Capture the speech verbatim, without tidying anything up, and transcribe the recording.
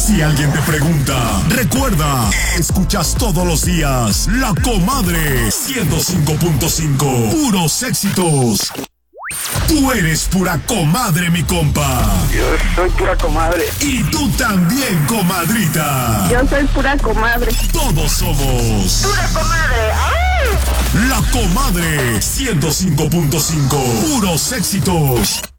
Si alguien te pregunta, recuerda, escuchas todos los días La Comadre ciento cinco punto cinco. Puros éxitos. Tú eres pura comadre, mi compa. Yo soy pura comadre. Y tú también, comadrita. Yo soy pura comadre. Todos somos Pura comadre. ¡Ay! La Comadre ciento cinco punto cinco. Puros éxitos.